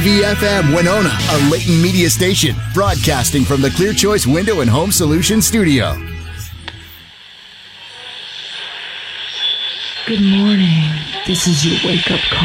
WVFM Winona, a Leighton Media station, broadcasting from the Clear Choice Window and Home Solutions studio. Good morning. This is your wake-up call.